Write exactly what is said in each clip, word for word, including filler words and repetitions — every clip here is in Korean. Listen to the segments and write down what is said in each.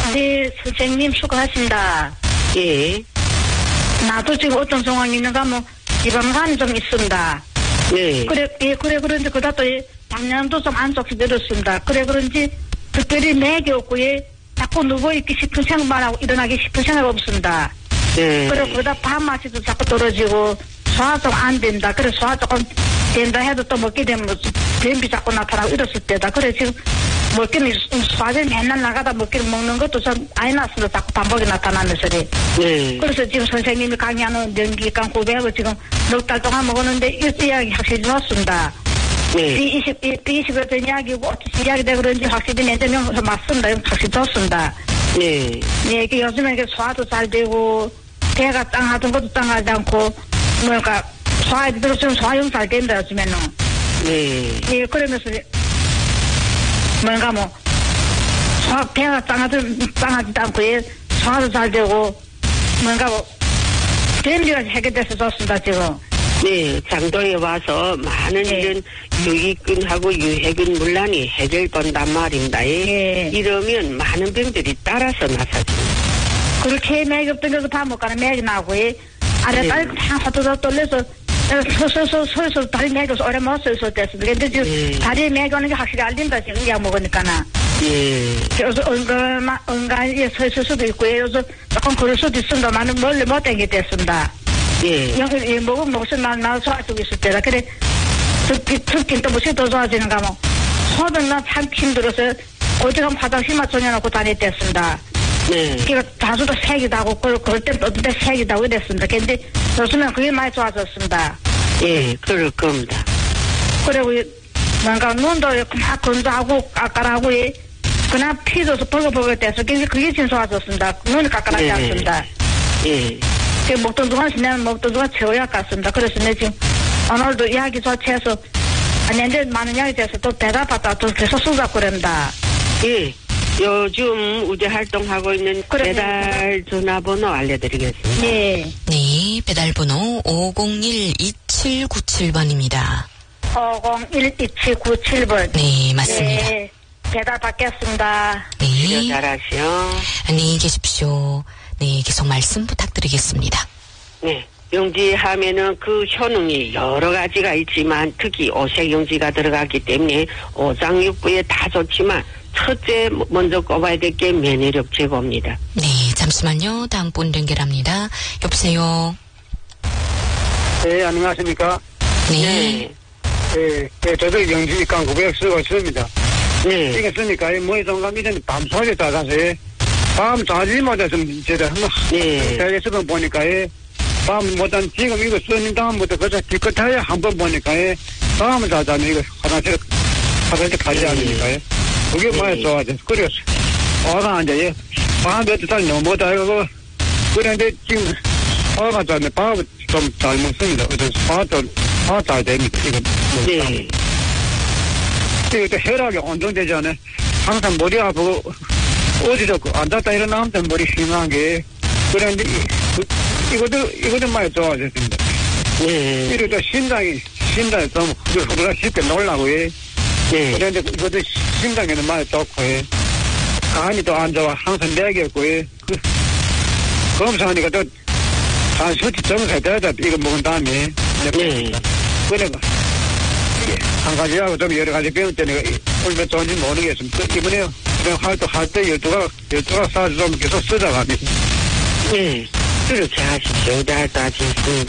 네, 선생님 수고하신다. 예. 나도 지금 어떤 상황이 있는가 뭐 지방간이 좀 있습니다. 네. 그래, 예, 그래 그런지 그다 또 방향도 좀 안 좋게 들었습니다. 그래 그런지 특별히 맥이 없고 예, 자꾸 누워있기 싶은 생각하고 일어나기 싶은 생각 없습니다. 네. 그래 그러다 밥맛이도 자꾸 떨어지고 소화 좀 안 된다. 그래 소화 조금 된다 해도 또 먹게 되면 변비 자꾸 나타나고 이랬을 때다. 그래 지금 먹기는 소화제 맨날 나가다 먹기를 먹는 것도 좀 아이 났습니다. 자꾸 반복이 나타나면서. 네. 그래서 지금 선생님이 강의하는 명기간 구백을 지금 넉 달 동안 먹었는데 이 이야기 확실히 좋았습니다. 네. 비 이십, 비 이십에 된 이야기고 어떻게 이야기돼 그런지 확실히 내 명서 맞습니다. 이건 확실히 좋습니다. 네. 네, 이게 요즘에 이게 소화도 잘 되고 배가 짱하던 것도 짱하지 않고 뭐랄까 소화에 들어서면 소화용 잘 된다 요즘에는. 네. 예, 그러면서 뭔가 뭐 소화 배가 짱하든 짱하지도 않고 예, 소화도 잘 되고 뭔가 뭐 변비가 해결돼서 좋습니다 지금. 네, 장도에 와서 많은 네. 이런 유익균하고 유해균 문란이 해결된단 말입니다. 네. 이러면 많은 병들이 따라서 나서집니다. 그렇게 맥이 없던 데서 밥 먹거나 맥이 나고 예. 아래 네. 딸 다 하도다 떨려서 서서서 서서 다리 맥이 오래 못 서서 됐습니다. 근데 지금 네. 다리에 맥이 오는 게 확실히 알린다 지금 약 먹으니까나. 예. 그래서 은가 은가에 서 있을 수도 있고 요즘 조금 그럴 수도 있습니다만은 멀리 못 댕기 됐습니다. 예. 여기 먹으면 먹으면 나, 나 소화하고 있을 때다. 그래, 듣기, 듣긴 또 무엇이 더 좋아지는가 뭐. 소는 나참 힘들어서 어디 가면 화장실 맞춰놓고 다녔댔습니다. 네. 그러니까 자주도 색이 나고, 그럴, 그럴 땐 어떤 때 색이 나고 이랬습니다. 근데 요즘엔 그게 많이 좋아졌습니다. 예, 그럴 겁니다. 그리고 뭔가 눈도 그냥 건조하고 깎아라고, 그냥 피도서 벌거벌거 돼서 그게 진짜 좋아졌습니다. 눈이 깎아나지 네. 않습니다. 예. 그 먹던 동안 지내면 먹던 동안 최후약 같습니다. 그래서 내 지금 오늘도 이야기 좋지해서 아니 이제 많은 이야기 돼서 또 대답하다 또 계속 쓰자고 그럽니다. 예. 요즘 우리 활동하고 있는 그래. 배달 전화번호 알려드리겠습니다. 네. 네, 배달번호 오공일 이칠구칠 번입니다. 오공일 이칠구칠 번. 네, 맞습니다. 네. 배달 받겠습니다. 치료 네, 잘하시오. 안녕히 계십시오. 네, 계속 말씀 부탁드리겠습니다. 네. 용지하면은 그 효능이 여러 가지가 있지만 특히 오색용지가 들어가기 때문에 오장육부에 다 좋지만 첫째 먼저 꼽아야 될 게 면역력 제고입니다. 네, 잠시만요. 다음 분 연결합니다. 여보세요. 네, 안녕하십니까? 네. 네. 네, 네 저도 영지간 구백 쓰고 있습니다. 네. 이게 쓰니까, 뭐이 동감 이전에 밤소리 따라서, 밤 자지마다 좀, 제가 한번, 네. 대에서 보니까, 밤 못한 지금 이거 쓰는 다음부터 그저 기껏해야 한 번 보니까, 밤을 자자면 이거 화장실, 화장실 가지 않으니까, 그게 많이 좋아졌어. 그래서, 화가 이제, 밤 몇 달 넘어다 이거, 그런데 지금, 화가 자면 밥을 좀 잘 먹습니다. 그래서 화도, 화 잘 됩니다. 이거. 네. 이거 또 혈압이 안정되잖아요. 항상 머리 아프고, 어디서 앉았다 일어나면 머리 심한 게, 그런데, 이것도, 이것도 많이 좋아졌습니다. 네. 이러다 심장이, 심장이 좀 후들후들 쉽게 놀라고 해. 네. 그런데 이것도 심장에는 많이 좋고 해. 간이 또 안 좋아. 항상 내겠고 해. 그, 검사하니까 또, 한 수치 점수가 돼야 이거 먹은 다음에. 네. 그래, 한 가지하고 좀 여러 가지 배울 때는 얼마 좋은지 모르겠습니다. 이번에 그냥 활동할 때 열두 가, 열두 가 사주 좀 계속 쓰다갑니다. 네. 그렇게 하십시오. 잘 따지겠습니다.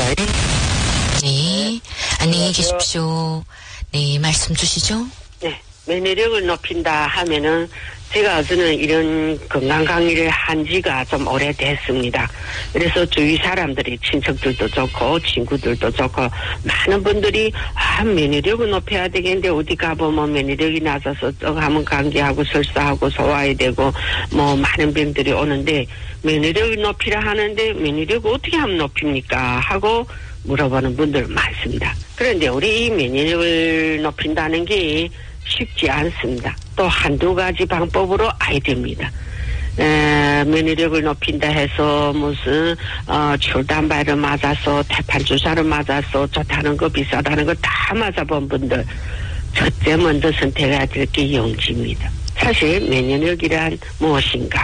네, 안녕히 계십시오. 네, 말씀 주시죠. 네. 면역력을 높인다 하면은 제가 어제는 이런 건강 강의를 한 지가 좀 오래됐습니다. 그래서 주위 사람들이 친척들도 좋고 친구들도 좋고 많은 분들이 아 면역력을 높여야 되겠는데 어디 가보면 면역력이 낮아서 쩍 하면 감기하고 설사하고 소화해야 되고 뭐 많은 병들이 오는데 면역력을 높이라 하는데 면역력을 어떻게 하면 높입니까 하고 물어보는 분들 많습니다. 그런데 우리 이 면역력을 높인다는 게 쉽지 않습니다. 또 한두 가지 방법으로 아야 됩니다. 에, 면역력을 높인다 해서 무슨 어, 출단발을 맞아서 태판 주사를 맞아서 좋다는 거 비싸다는 거 다 맞아본 분들 첫째 먼저 선택해야 될 게 용지입니다. 사실 면역력이란 무엇인가?